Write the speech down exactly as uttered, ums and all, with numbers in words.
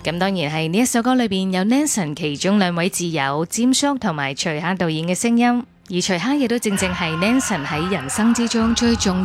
咁當然係呢一首歌裏邊有 Nanson 其中兩位摯友詹叔同埋徐克導演嘅聲音，而徐克亦都正正係 Nanson 喺人生之中最重